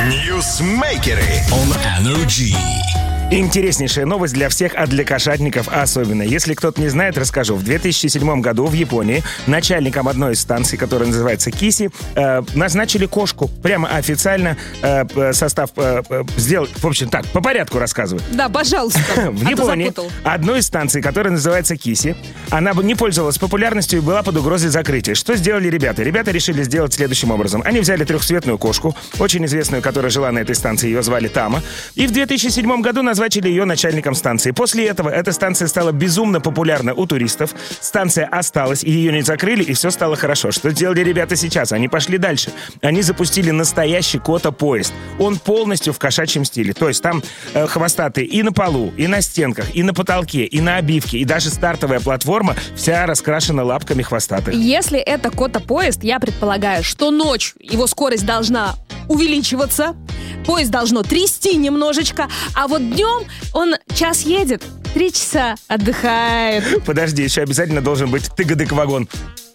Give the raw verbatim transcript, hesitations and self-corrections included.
Ньюсмейкеры on Energy. Интереснейшая новость для всех, а для кошатников особенно. Если кто-то не знает, расскажу. В две тысячи седьмом году в Японии начальником одной из станций, которая называется Киси, э, назначили кошку. Прямо официально э, состав э, э, сделал. В общем, так, по порядку рассказываю. Да, пожалуйста. В Японии одной из станций, которая называется Киси, она не пользовалась популярностью и была под угрозой закрытия. Что сделали ребята? Ребята решили сделать следующим образом. Они взяли трехцветную кошку, очень известную, которая жила на этой станции, ее звали Тама, и в две тысячи седьмом году назначили ее начальником станции. После этого эта станция стала безумно популярна у туристов. Станция осталась, и ее не закрыли, и все стало хорошо. Что сделали ребята сейчас? Они пошли дальше. Они запустили настоящий кота-поезд. Он полностью в кошачьем стиле. То есть там э, хвостатые и на полу, и на стенках, и на потолке, и на обивке, и даже стартовая платформа вся раскрашена лапками хвостатых. Если это кота-поезд, я предполагаю, что ночью его скорость должна увеличиваться, поезд должно трясти немножечко, а вот днем он час едет, три часа отдыхает. Подожди, еще обязательно должен быть тыгадык-вагон.